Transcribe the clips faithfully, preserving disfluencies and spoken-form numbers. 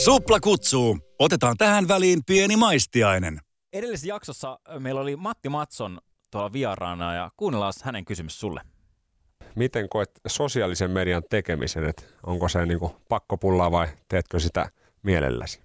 Supla kutsuu. Otetaan tähän väliin pieni maistiainen. Edellisessä jaksossa meillä oli Matti Matson tuolla vieraana ja kuunnellaan hänen kysymys sulle. Miten koet sosiaalisen median tekemisen, että onko se niin kuin pakkopullaa vai teetkö sitä mielelläsi?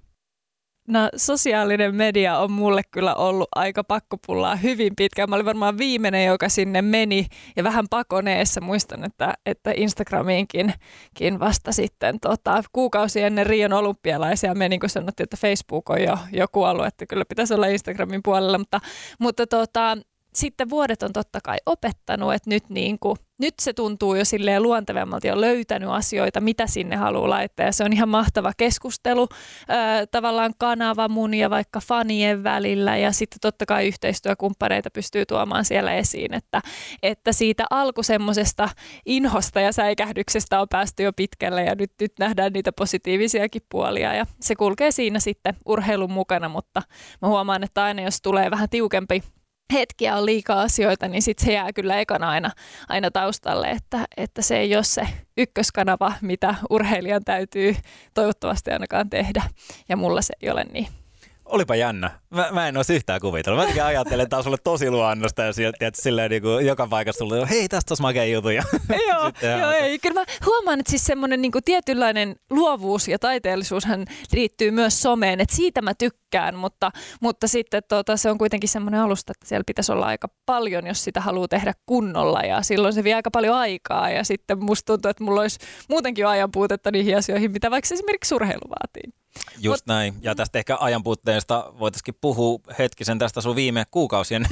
No sosiaalinen media on mulle kyllä ollut aika pakkopullaa hyvin pitkään. Mä olin varmaan viimeinen, joka sinne meni ja vähän pakoneessa. Muistan, että, että Instagramiinkin vasta sitten tota, kuukausi ennen Rion olympialaisia meni, kun sanottiin, että Facebook on jo, jo kuollut, että kyllä pitäisi olla Instagramin puolella. Mutta, mutta tota, sitten vuodet on totta kai opettanut, että nyt, niin kuin, nyt se tuntuu jo silleen luontevammalta, jo löytänyt asioita, mitä sinne haluaa laittaa. Ja se on ihan mahtava keskustelu, äh, tavallaan kanava mun ja vaikka fanien välillä. Ja sitten totta kai yhteistyökumppaneita pystyy tuomaan siellä esiin, että, että siitä alku semmoisesta inhosta ja säikähdyksestä on päästy jo pitkälle. Ja nyt, nyt nähdään niitä positiivisiakin puolia. Ja se kulkee siinä sitten urheilun mukana, mutta mä huomaan, että aina jos tulee vähän tiukempi hetkiä on liikaa asioita, niin sitten se jää kyllä ekana aina, aina taustalle, että, että se ei ole se ykköskanava, mitä urheilijan täytyy toivottavasti ainakaan tehdä. Ja mulla se ei ole niin. Olipa jännä. Mä, mä en olisi yhtään kuvitellut. Mä ajattelen, että tämä on sulle tosi luonnosta ja sieltä, että silleen niin kuin joka paikassa sulle, hei tästä olisi makea juttu. Joo, joo ei. Kyllä mä huomaan, että siis semmoinen niin kuin tietynlainen luovuus ja taiteellisuushan liittyy myös someen, että siitä mä tykkään, mutta, mutta sitten tota, se on kuitenkin semmoinen alusta, että siellä pitäisi olla aika paljon, jos sitä haluaa tehdä kunnolla ja silloin se vie aika paljon aikaa ja sitten musta tuntuu, että mulla olisi muutenkin jo ajan puutetta niihin asioihin, mitä vaikka esimerkiksi urheilu vaatii. Just Mut, näin. Ja tästä ehkä ajanpuutteesta voitaisiin puhua hetkisen tästä sun viime kuukausien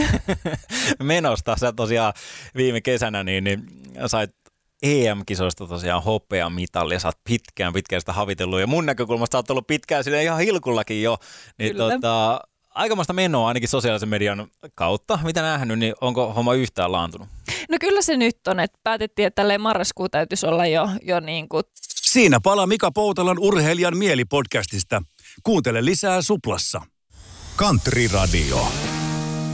menosta. Sä tosiaan viime kesänä niin, niin sait E M-kisoista tosiaan hopeamitallia. Sä oot pitkään pitkään sitä havitellut ja mun näkökulmasta sä oot ollut pitkään sinne ihan hilkullakin jo. Niin tota, aikamoista menoa ainakin sosiaalisen median kautta. Mitä nähnyt, niin onko homma yhtään laantunut? No kyllä se nyt on, että päätettiin, että tälleen marraskuun täytyisi olla jo, jo niin kuin... Siinä palaa Mika Poutalan Urheilijan mielipodcastista. Kuuntele lisää Suplassa. Country Radio.